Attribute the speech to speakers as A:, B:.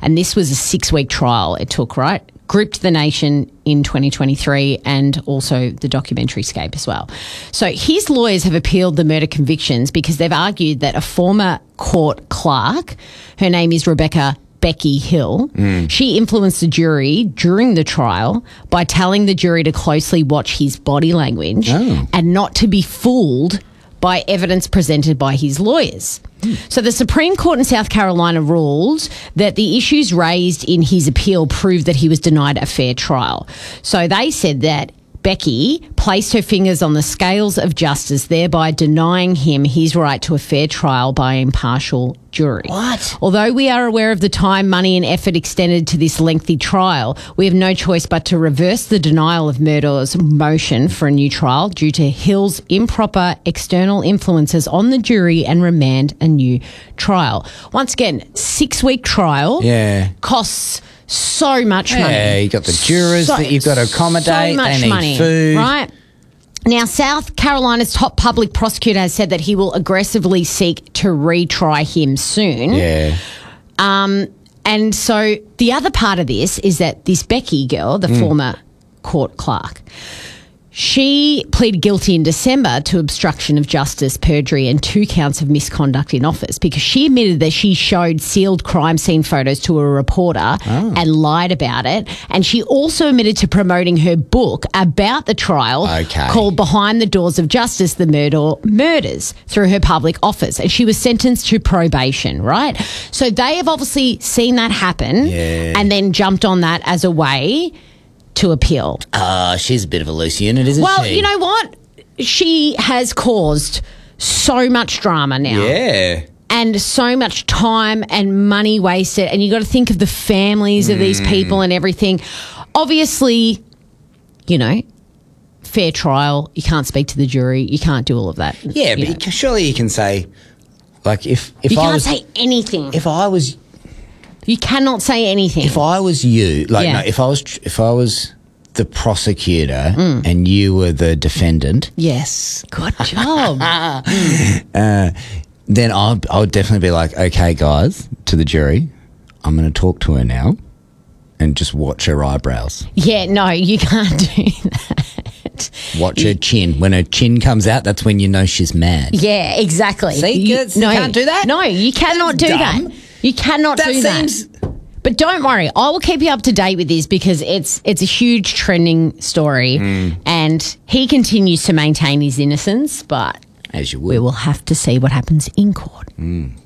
A: And this was a 6-week trial it took, right? Gripped the nation in 2023 and also the documentary Escape as well. So his lawyers have appealed the murder convictions because they've argued that a former court clerk, her name is Rebecca Becky Hill, she influenced the jury during the trial by telling the jury to closely watch his body language and not to be fooled by evidence presented by his lawyers. So the Supreme Court in South Carolina ruled that the issues raised in his appeal proved that he was denied a fair trial. So they said that Becky placed her fingers on the scales of justice, thereby denying him his right to a fair trial by an impartial jury.
B: What?
A: Although we are aware of the time, money and effort extended to this lengthy trial, we have no choice but to reverse the denial of Murdoch's motion for a new trial due to Hill's improper external influences on the jury and remand a new trial. Once again, 6-week trial costs so much money.
B: Yeah, you got the jurors that you've got to accommodate.
A: So much
B: they need
A: money,
B: food.
A: right? Now, South Carolina's top public prosecutor has said that he will aggressively seek to retry him soon.
B: Yeah.
A: And so the other part of this is that this Becky girl, the former court clerk, she pleaded guilty in December to obstruction of justice, perjury, and 2 counts of misconduct in office because she admitted that she showed sealed crime scene photos to a reporter and lied about it. And she also admitted to promoting her book about the trial called Behind the Doors of Justice, The Murdoch Murders, through her public office. And she was sentenced to probation, right? So they have obviously seen that happen and then jumped on that as a way to appeal.
B: She's a bit of a loose unit, isn't she?
A: Well, you know what? She has caused so much drama now.
B: Yeah.
A: And so much time and money wasted. And you got to think of the families of these people and everything. Obviously, you know, fair trial. You can't speak to the jury. You can't do all of that.
B: Yeah, but surely you can say, like, if
A: you
B: I
A: can't
B: was,
A: say anything.
B: You
A: cannot say anything.
B: If I was you, like, no, if I was the prosecutor and you were the defendant.
A: Yes. Good job.
B: Then I would definitely be like, okay, guys, to the jury, I'm going to talk to her now and just watch her eyebrows.
A: Yeah, no, you can't do that.
B: Watch her chin. When her chin comes out, that's when you know she's mad.
A: Yeah, exactly.
B: See, you can't do that?
A: No, you cannot do that. You cannot do that. But don't worry, I will keep you up to date with this because it's a huge trending story and he continues to maintain his innocence, but
B: as you would.
A: We will have to see what happens in court.